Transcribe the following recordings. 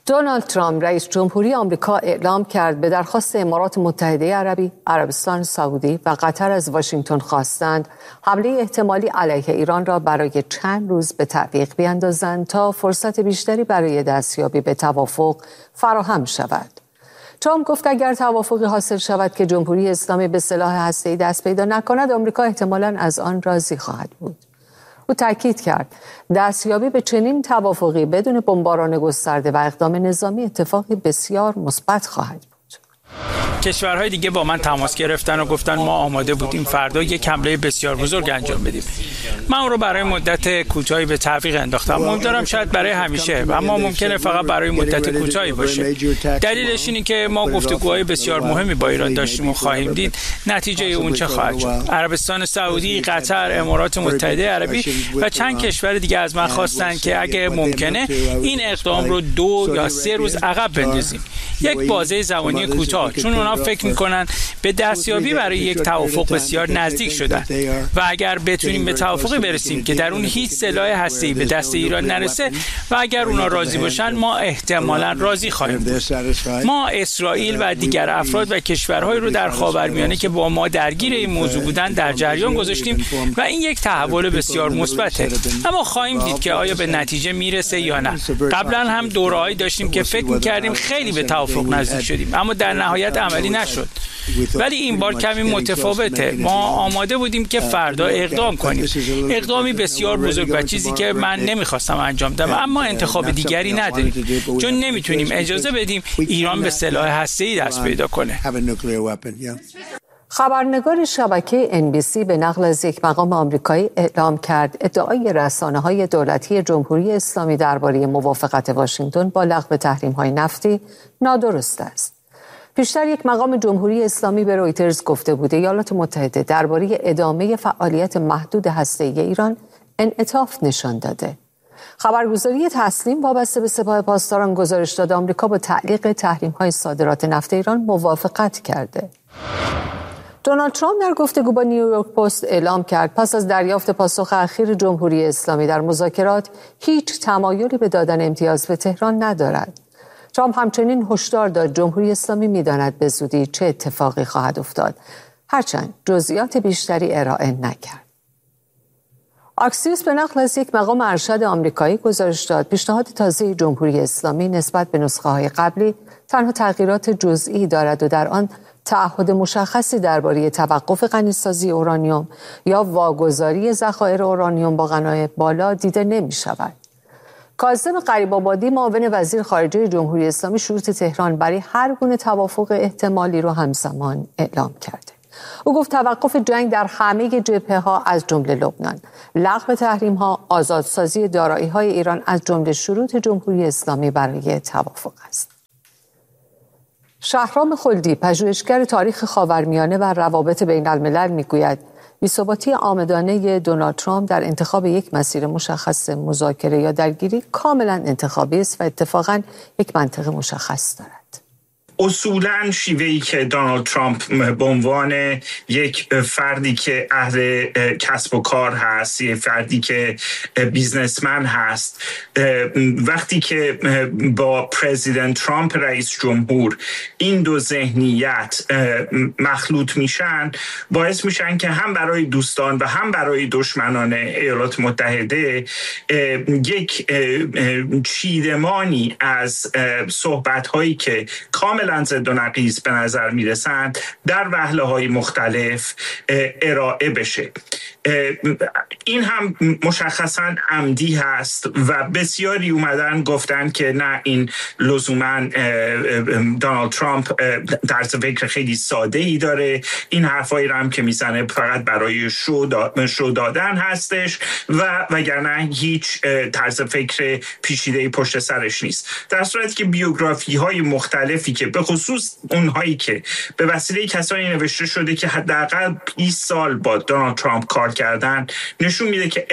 دونالد ترامپ رئیس جمهوری آمریکا اعلام کرد به درخواست امارات متحده عربی، عربستان سعودی و قطر از واشنگتن خواستند حمله احتمالی علیه ایران را برای چند روز به تعویق بیاندازند تا فرصت بیشتری برای دستیابی به توافق فراهم شود. ترامپ گفت اگر توافقی حاصل شود که جمهوری اسلامی به سلاح هسته‌ای دست پیدا نکند، آمریکا احتمالاً از آن راضی خواهد بود. او تاکید کرد دستیابی به چنین توافقی بدون بمباران گسترده و اقدام نظامی اتفاقی بسیار مثبت خواهد بود. کشورهای دیگه با من تماس گرفتن و گفتن ما آماده بودیم فردا یک حمله بسیار بزرگ انجام بدیم. من اون رو برای مدت کوتاهی به تعویق انداختم. امیدوارم شاید برای همیشه، اما ممکنه فقط برای مدت کوتاهی باشه. دلیلش اینه که ما گفتگوهای بسیار مهمی با ایران داشتیم و خواهیم دید نتیجه اون چه خواهد شد. عربستان سعودی، قطر، امارات متحده عربی و چند کشور دیگه از من خواستن که اگه ممکنه این اقدام رو 2 یا 3 روز عقب بندازیم. یک بازه زمانی کوتاه، چون اونا فکر میکنن به دستیابی برای یک توافق بسیار نزدیک شدن و اگر بتونیم به توافقی برسیم که در اون هیچ سلاح هسته‌ای به دست ایران نرسه و اگر اونا راضی باشن ما احتمالاً راضی خواهیم بود. ما اسرائیل و دیگر افراد و کشورهایی رو در خاورمیانه که با ما درگیر این موضوع بودن در جریان گذاشتیم و این یک تحول بسیار مثبته. اما خواهیم دید که آیا به نتیجه میرسه یا نه. قبلا هم دوره‌ای داشتیم که فکر می‌کردیم خیلی به توافق نزدیک شدیم اما در نهایت عملی نشد. ولی این بار کمی متفاوته. ما آماده بودیم که فردا اقدام کنیم. اقدامی بسیار بزرگ و چیزی که من نمیخواستم انجام بدم، اما انتخاب دیگری نداریم، چون نمیتونیم اجازه بدیم ایران به سلاح هسته‌ای دست پیدا کنه. خبرنگار شبکه NBC به نقل از یک مقام آمریکایی اعلام کرد ادعای رسانه‌های دولتی جمهوری اسلامی درباره موافقت واشنگتن با لغو تحریم‌های نفتی نادرست است. پیشتر یک مقام جمهوری اسلامی به رویترز گفته بود ایالات متحده درباره ادامه فعالیت محدود هسته‌ای ایران انعطاف نشان داده. خبرگزاری تسنیم وابسته به سپاه پاسداران گزارش داد آمریکا با تعلیق تحریم‌های صادرات نفت ایران موافقت کرده. دونالد ترامپ در گفتگو با نیویورک پست اعلام کرد پس از دریافت پاسخ اخیر جمهوری اسلامی در مذاکرات هیچ تمایلی به دادن امتیاز به تهران ندارد. ترامپ همچنین هشدار داد جمهوری اسلامی می‌داند به زودی چه اتفاقی خواهد افتاد، هرچند جزئیات بیشتری ارائه نکرد. آکسیوس به نقل از یک مقام ارشد آمریکایی گزارش داد پیشنهاد تازه جمهوری اسلامی نسبت به نسخه‌های قبلی تنها تغییرات جزئی دارد و در آن تعهد مشخصی درباره توقف غنیسازی اورانیوم یا واگذاری ذخایر اورانیوم با غنای بالا دیده نمی‌شود. کاظم غریب‌آبادی معاون وزیر خارجه جمهوری اسلامی شروط تهران برای هر گونه توافق احتمالی را همزمان اعلام کرده. او گفت توقف جنگ در همه جبهه‌ها از جمله لبنان، لغو تحریم‌ها، آزادسازی دارایی‌های ایران از جمله شروط جمهوری اسلامی برای توافق است. شهرام خلدی، پژوهشگر تاریخ خاورمیانه و روابط بین الملل میگوید بی‌ثباتی عامدانه دونالد ترامپ در انتخاب یک مسیر مشخص مذاکره یا درگیری کاملا انتخابی است و اتفاقا یک منطق مشخص دارد. اصولاً شیوهی که دونالد ترامپ به عنوان یک فردی که اهل کسب و کار هست، یک فردی که بیزنسمن هست، وقتی که با پرزیدنت ترامپ رئیس جمهور این دو ذهنیت مخلوط میشن، باعث میشن که هم برای دوستان و هم برای دشمنان ایالات متحده یک چیدمانی از صحبت‌هایی که کاملا ضد و نقیض به نظر میرسند در وهله‌های مختلف ارائه بشه. این هم مشخصاً عمدی هست و بسیاری اومدن گفتن که نه، این لزوماً دونالد ترامپ طرز فکر خیلی ساده‌ای داره، این حرفایی رو هم که میزنه فقط برای شو دادن هستش و وگرنه هیچ طرز فکر پیچیده‌ای پشت سرش نیست. در صورتی که بیوگرافی‌های مختلفی که به خصوص اونهایی که به وسیله کسانی نوشته شده که حداقل 20 سال با دونالد ترامپ کار کردن، نشون میده که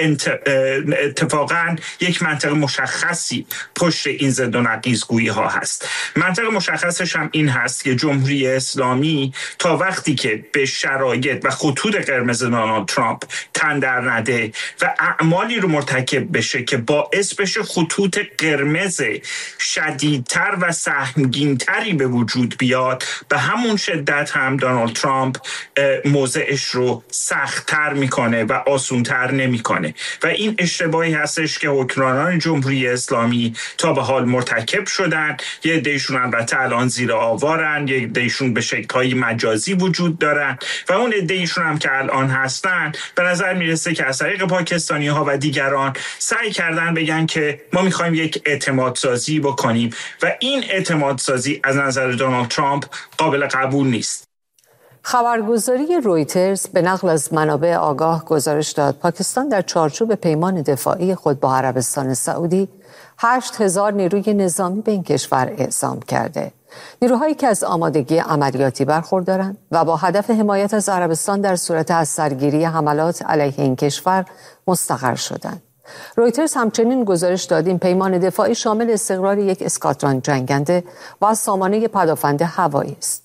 اتفاقا یک منطق مشخصی پشت این ضد و نقیض‌گویی ها هست. منطق مشخصش هم این هست که جمهوری اسلامی تا وقتی که به شرایط و خطوط قرمز دونالد ترامپ تن در نده و اعمالی رو مرتکب بشه که باعث بشه خطوط قرمز شدیدتر و سهمگینتری به وجود بیاد، به همون شدت هم دونالد ترامپ موضعش رو سخت‌تر میکنه و آسونتر نمیکنه و این اشتباهی هستش که حکمرانان جمهوری اسلامی تا به حال مرتکب شدن. یه عده‌شون البته الان زیر آوارن، یه عده‌شون به شکل‌های مجازی وجود دارن و اون عده‌شون هم که الان هستن به نظر میرسه که از طریق پاکستانی‌ها و دیگران سعی کردن بگن که ما می‌خوایم یک اعتماد سازی بکنیم و این اعتماد سازی از نظر دونالد ترامپ قابل قبول نیست. خبرگزاری رویترز به نقل از منابع آگاه گزارش داد پاکستان در چارچوب پیمان دفاعی خود با عربستان سعودی 8,000 نیروی نظامی به این کشور اعزام کرده. نیروهایی که از آمادگی عملیاتی برخوردارند و با هدف حمایت از عربستان در صورت از سرگیری حملات علیه این کشور مستقر شدند. رویترز همچنین گزارش داد این پیمان دفاعی شامل استقرار یک اسکادران جنگنده و سامانه پدافند هوایی است.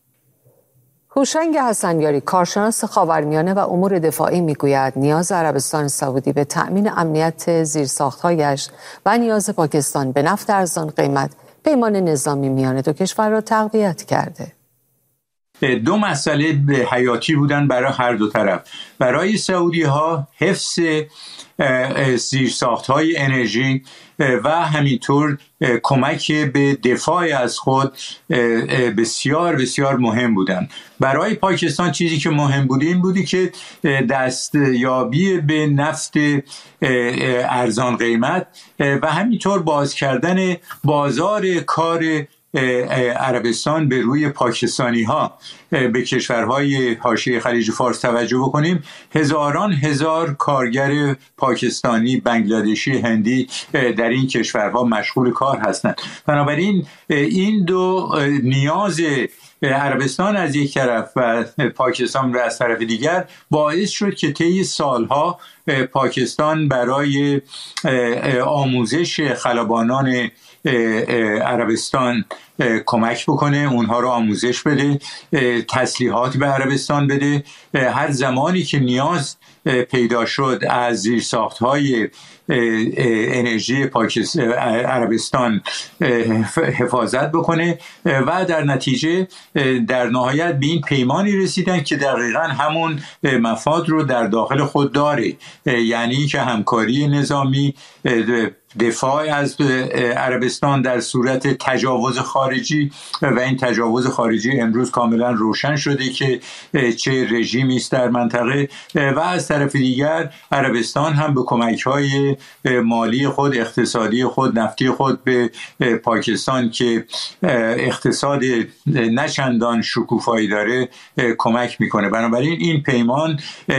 هوشنگ حسنیاری کارشناس خاورمیانه و امور دفاعی میگوید نیاز عربستان سعودی به تأمین امنیت زیرساخت‌هایش و نیاز پاکستان به نفت ارزان قیمت پیمان نظامی میان دو کشور را تقویت کرده. دو مسئله حیاتی بودن برای هر دو طرف. برای سعودی ها حفظ زیرساخت‌های انرژی و همینطور کمک به دفاع از خود بسیار بسیار مهم بودن. برای پاکستان چیزی که مهم بود این بودی که دستیابی به نفت ارزان قیمت و همینطور باز کردن بازار کار عربستان به روی پاکستانی ها. به کشورهای حاشیه خلیج فارس توجه بکنیم، هزاران هزار کارگر پاکستانی، بنگلادشی، هندی در این کشورها مشغول کار هستند. بنابراین این دو نیاز عربستان از یک طرف و پاکستان از طرف دیگر باعث شد که طی سالها پاکستان برای آموزش خلبانان عربستان کمک بکنه، اونها رو آموزش بده، تسلیحات به عربستان بده. هر زمانی که نیاز پیدا شد از زیرساخت‌های انرژی عربستان حفاظت بکنه و در نتیجه در نهایت به این پیمانی رسیدن که دقیقاً همون مفاد رو در داخل خود داره، یعنی که همکاری نظامی، دفاع از عربستان در صورت تجاوز خارجی و این تجاوز خارجی امروز کاملا روشن شده که چه رژیمی است در منطقه و از طرف دیگر عربستان هم به کمک‌های مالی خود، اقتصادی خود، نفتی خود به پاکستان که اقتصاد نچندان شکوفایی داره کمک میکنه. بنابراین این پیمان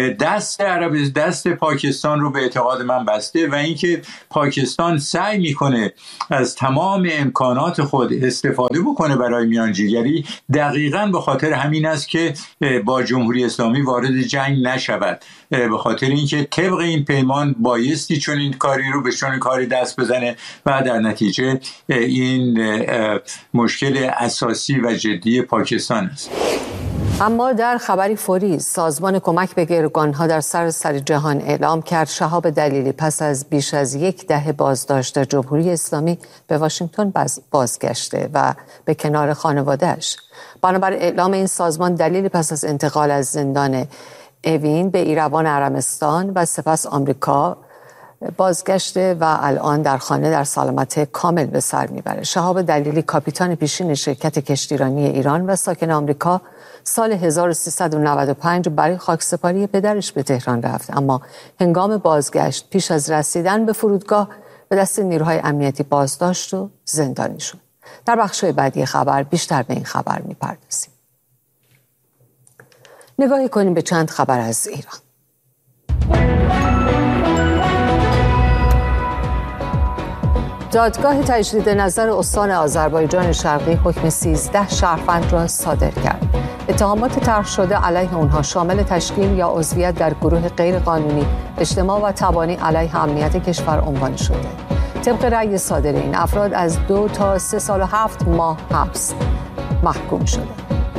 دست پاکستان رو به اعتقاد من بسته و اینکه پاکستان سعی میکنه از تمام امکانات خود استفاده بکنه برای میانجیگری دقیقاً به خاطر همین است که با جمهوری اسلامی وارد جنگ نشود، به خاطر اینکه طبق این پیمان بایستی چون این کاری رو به چون کاری دست بزنه و در نتیجه این مشکل اساسی و جدی پاکستان است. اما در خبری فوری سازمان کمک به گروگانها در سراسر جهان اعلام کرد شهاب دلیلی پس از بیش از 10 دهه بازداشت در جمهوری اسلامی به واشنگتن بازگشته و به کنار خانواده‌اش. بنابر اعلام این سازمان دلیلی پس از انتقال از زندان اوین به ایروان ارمنستان و سپس آمریکا بازگشته و الان در خانه در سلامت کامل به سر میبره. شهاب دلیلی کاپیتان پیشین شرکت کشتیرانی ایران و ساکن آمریکا سال 1395 برای خاکسپاری پدرش به تهران رفت، اما هنگام بازگشت پیش از رسیدن به فرودگاه به دست نیروهای امنیتی بازداشت و زندانی شد. در بخش‌های بعدی خبر بیشتر به این خبر میپردازیم. نگاهی کنیم به چند خبر از ایران. دادگاه تجدید نظر استان آذربایجان شرقی حکم 13 شهروند را صادر کرد. اتهامات طرح شده علیه آنها شامل تشکیل یا عضویت در گروه غیرقانونی، اجتماع و تبانی علیه امنیت کشور عنوان شده. طبق رأی صادر این افراد از 2 تا 3 سال و 7 ماه حبس محکوم شده.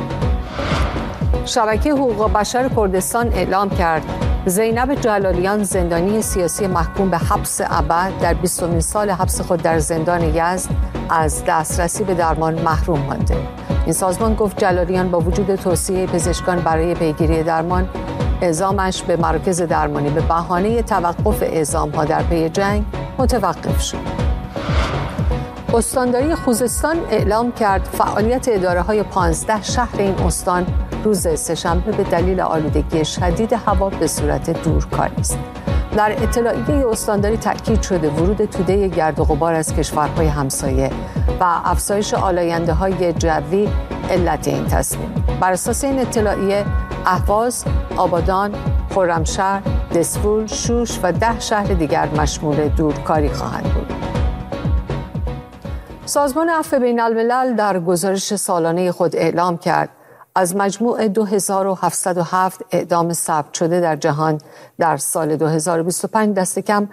شبکه حقوق بشر کردستان اعلام کرد زینب جلالیان زندانی سیاسی محکوم به حبس ابد در 20مین سال حبس خود در زندان یزد از دسترسی به درمان محروم مانده. این سازمان گفت جلالیان با وجود توصیه پزشکان برای پیگیری درمان، اعزامش به مراکز درمانی به بهانه توقف اعزام‌ها در پی جنگ متوقف شد. استانداری خوزستان اعلام کرد فعالیت اداره‌های 15 شهر این استان روز سه‌شنبه به دلیل آلودگی شدید هوا به صورت دورکاری است. در اطلاعیه استانداری تأکید شده ورود توده گرد و غبار از کشورهای همسایه و افزایش آلاینده‌های جوی علت این تصمیم. بر اساس این اطلاعیه اهواز، آبادان، خرمشهر، دسفول، شوش و 10 شهر دیگر مشمول دورکاری خواهند بود. سازمان عفو بین الملل در گزارش سالانه خود اعلام کرد از مجموع 2707 اعدام ثبت شده در جهان در سال 2025 دست کم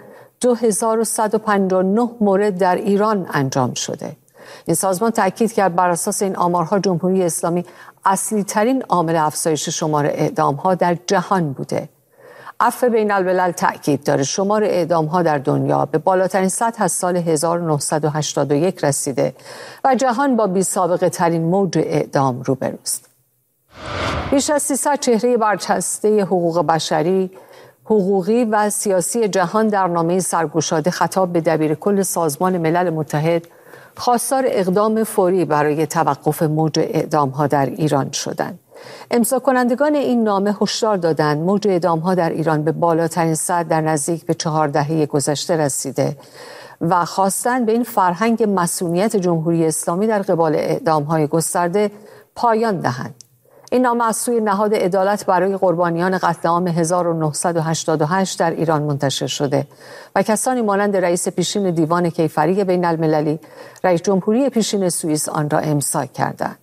2159 مورد در ایران انجام شده. این سازمان تأکید کرد بر اساس این آمارها جمهوری اسلامی اصلی ترین عامل افزایش شمار اعدام‌ها در جهان بوده. عفو بین الملل تأکید داره شمار اعدام‌ها در دنیا به بالاترین سطح از سال 1981 رسیده و جهان با بی‌سابقه ترین موج اعدام روبروست. بیش از 300 چهره برجسته حقوق بشری، حقوقی و سیاسی جهان در نامه سرگشاده خطاب به دبیرکل سازمان ملل متحد خواستار اقدام فوری برای توقف موج اعدام‌ها در ایران شدند. امضا کنندگان این نامه هشدار دادند موج اعدام‌ها در ایران به بالاترین سطح در نزدیک به 4 دهه گذشته رسیده و خواستند به این فرهنگ مصونیت جمهوری اسلامی در قبال اعدام‌های گسترده پایان دهند. این نامه از سوی نهاد عدالت برای قربانیان قتل عام 1988 در ایران منتشر شده و کسانی مانند رئیس پیشین دیوان کیفری بین المللی، رئیس جمهوری پیشین سوئیس آن را امضا کردند.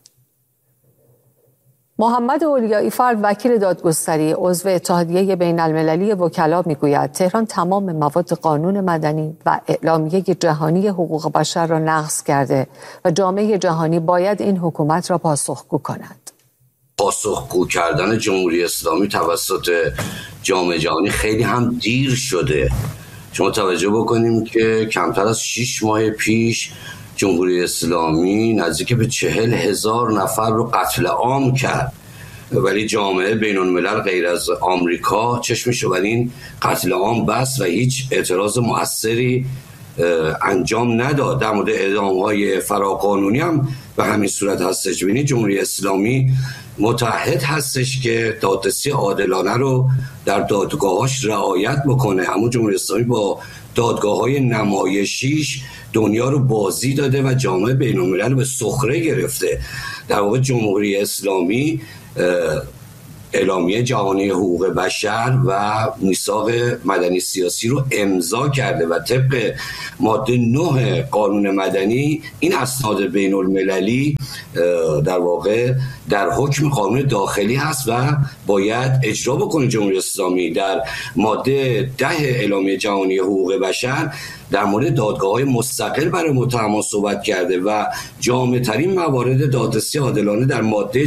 محمد اولیایی فرد وکیل دادگستری عضو اتحادیه بین المللی وکلا میگوید تهران تمام مواد قانون مدنی و اعلامیه جهانی حقوق بشر را نقض کرده و جامعه جهانی باید این حکومت را پاسخگو کند. پاسخگو کردن جمهوری اسلامی توسط جامعه جهانی خیلی هم دیر شده. شما توجه بکنیم که کمتر از 6 ماه پیش جمهوری اسلامی نزدیک به 40,000 نفر رو قتل عام کرد، ولی جامعه بین الملل غیر از آمریکا چشمش بر این قتل عام بس و هیچ اعتراض مؤثری انجام نداد. در مورد اعدام‌های فراقانونی هم به همین صورت هستش. ببینید جمهوری اسلامی متعهد هستش که دادرسی عادلانه رو در دادگاهاش رعایت بکنه، اما جمهوری اسلامی با دادگاه‌های نمایشیش دنیا رو بازی داده و جامعه بین الملل به سخره گرفته. در واقع جمهوری اسلامی اعلامیه جهانی حقوق بشر و میثاق مدنی سیاسی رو امضا کرده و طبق ماده 9 قانون مدنی این اسناد بین المللی در واقع در حکم قانون داخلی هست و باید اجرا بکنه. جمهوری اسلامی در ماده 10 اعلامیه جهانی حقوق بشر در مورد دادگاه‌های مستقل برای متهمان صحبت کرده و جامع‌ترین موارد دادرسی عادلانه در ماده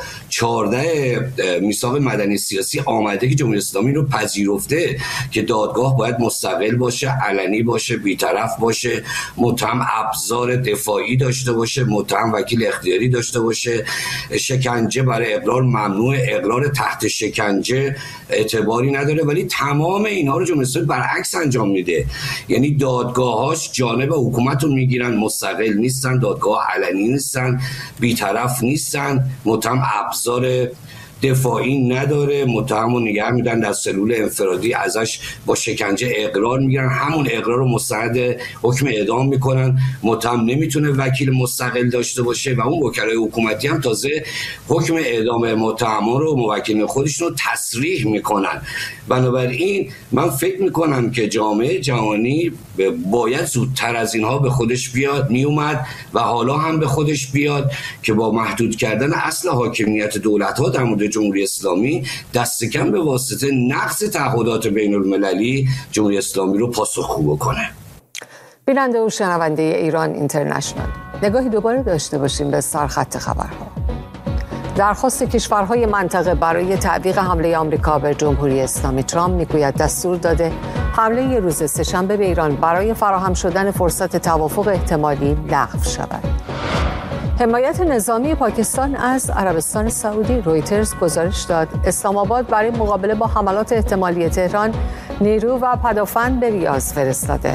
14 میثاق مدنی سیاسی آمده که جمهوری اسلامی رو پذیرفته که دادگاه باید مستقل باشه، علنی باشه، بی‌طرف باشه، متهم ابزار دفاعی داشته باشه، متهم وکیل اختیاری داشته باشه، شکنجه برای اقرار ممنوع، اقرار تحت شکنجه اعتباری نداره، ولی تمام اینها رو جمهوری اسلامی برعکس انجام میده. یعنی دادگاهاش جانب حکومت رو میگیرن، مستقل نیستن، دادگاه علنی نیستن، بی‌طرف نیستن، متهم ابزار دفاعی نداره، متهم نگه میدن در سلول انفرادی، ازش با شکنجه اقرار میگیرن، همون اقرار رو مستند حکم اعدام میکنن. متهم نمیتونه وکیل مستقل داشته باشه و اون وکلای حکومتی هم تازه حکم اعدام متهمان رو موکلین خودشون رو تصریح میکنن. بنابراین من فکر میکنم که جامعه جهانی باید زودتر از اینها به خودش بیاد، میومد و حالا هم به خودش بیاد که با محدود کردن اصل حاکمیت دولت‌ها در مورد جمهوری اسلامی دست کم به واسطه نقض تعهدات بین المللی جمهوری اسلامی رو پاسخگو بکنه. بیننده و شنونده ایران اینترنشنال، نگاهی دوباره داشته باشیم به سرخط خبرها. درخواست کشورهای منطقه برای تعویق حمله آمریکا به جمهوری اسلامی. ترامپ میگوید دستور داده حمله روز سه‌شنبه به ایران برای فراهم شدن فرصت توافق احتمالی لغو شود. حمایت نظامی پاکستان از عربستان سعودی. رویترز گزارش داد اسلام آباد برای مقابله با حملات احتمالی تهران نیرو و پدافند به ریاض فرستاده.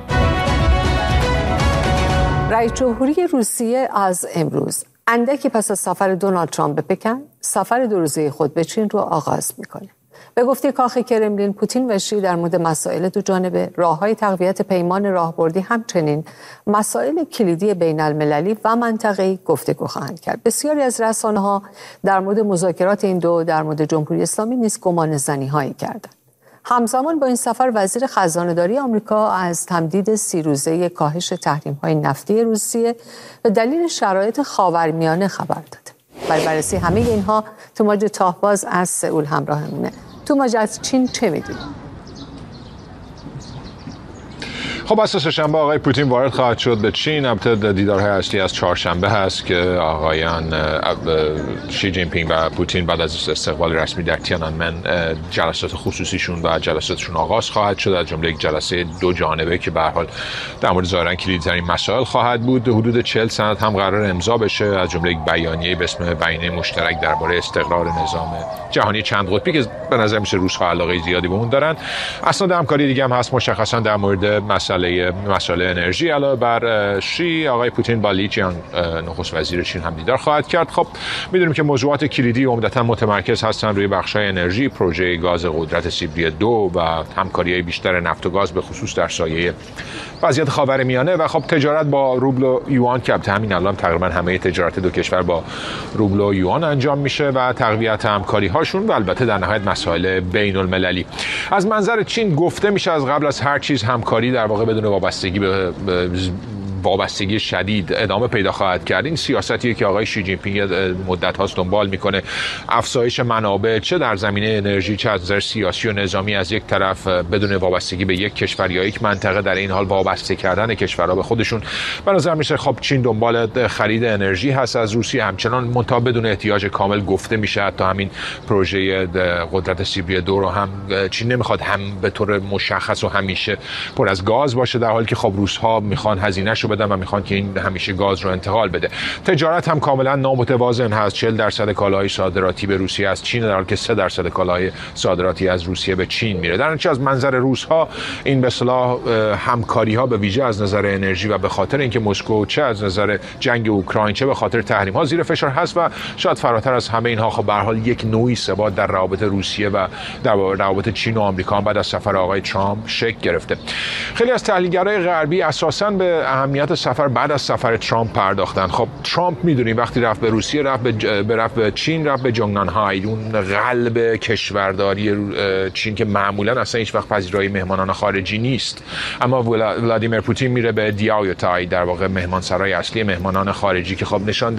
رئیس جمهوری روسیه از امروز اندکی پس از سفر دونالد ترامپ به پکن، سفر 2 روزه خود به چین رو آغاز میکنه. به گفته کاخ کرملین، پوتین و شی در مورد مسائل دو جانبه، راههای تقویت پیمان راهبردی، همچنین مسائل کلیدی بین المللی و منطقه‌ای گفتگو خواهند کرد. بسیاری از رسانه‌ها در مورد مذاکرات این دو در مورد جمهوری اسلامی نیز گمانه‌زنی‌هایی کردند. همزمان با این سفر وزیر خزانه‌داری آمریکا از تمدید 30 روزه کاهش تحریم‌های نفتی روسیه به دلیل شرایط خاورمیانه خبر داده. برای بررسی همه اینها توماج تاهباز از سئول همراهمونه. توماج، از چین چه می‌دونی؟ خب از سه‌شنبه آقای پوتین وارد خواهد شد به چین. البته دیدارهای اصلی از چهارشنبه هست که آقایان شی جین پینگ و پوتین بعد از استقبال رسمی در تیانانمن جلسات خصوصیشون و جلساتشون آغاز خواهد شد، از جمله یک جلسه 2 جانبه که به هر حال در مورد ظاهراً کلیدترین مسائل خواهد بود. حدود 40 سند هم قرار امضا بشه، از جمله یک بیانیه به اسم بیانیه مشترک درباره استقرار نظام جهانی چند قطبی که به نظر میشه روس‌ها علاقه زیادی به اون دارن. اسناد همکاری دیگه هم هست، مشخصا در مورد مسئله انرژی. علاوه بر شی، آقای پوتین با لی جیانگ نخست وزیر چین هم دیدار خواهد کرد. خب میدونیم که موضوعات کلیدی عمدتاً متمرکز هستن روی بخش‌های انرژی، پروژه گاز قدرت سیبری 2 و همکاری‌های بیشتر نفت و گاز به خصوص در سایه وضعیت خاورمیانه و خب تجارت با روبل و یوان که همین الان تقریبا همه تجارت دو کشور با روبل و یوان انجام میشه و تقویت همکاری‌هاشون و البته در نهایت مسائل بین‌المللی. از منظر چین گفته میشه از قبل از هر چیز همکاری در واقع بدون وابستگی به وابستگی شدید ادامه پیدا خواهد کرد. این سیاستیه که آقای شی جین پینگ مدت هاست دنبال میکنه. افزایش منابع چه در زمینه انرژی چه از نظر سیاسی و نظامی از یک طرف بدون وابستگی به یک کشور یا یک منطقه، در این حال وابسته کردن کشورها به خودشون. به نظر میشه خب چین دنبال خرید انرژی هست از روسیه، همچنان منتها بدون احتیاج کامل. گفته میشه حتی همین پروژه قدرت سیبری 2 رو هم چین نمیخواد هم به طور مشخص و همیشه پر از گاز باشه، در حالی که خب روس‌ها میخوان هزینه‌شو بدن و میخوان که این همیشه گاز رو انتقال بده. تجارت هم کاملا نامتوازن هست. 40% کالاهای صادراتی به روسیه از چین، در حالی که 3% کالاهای صادراتی از روسیه به چین میره. در نتیجه از منظر روس‌ها این به اصطلاح همکاری‌ها به ویژه از نظر انرژی و به خاطر اینکه مسکو چه از نظر جنگ اوکراین چه به خاطر تحریم‌ها زیر فشار هست و شاید فراتر از همه اینها خب به هر حال یک نوعی ثبات در روابط روسیه و در روابط چین و آمریکا بعد از سفر آقای ترامپ شکل گرفته. خیلی از تحلیلگرای غربی اساساً به اهمیت سفر بعد از سفر ترامپ پرداختن. خب ترامپ میدونیم وقتی رفت به روسیه، رفت به چین، رفت به جونگنانهای، اون قلب کشورداری چین که معمولا اصلا هیچ وقت پذیرای مهمانان خارجی نیست. اما ولادیمیر پوتین میره به دیاویوتای، در واقع مهمانسرای اصلی مهمانان خارجی که خب نشان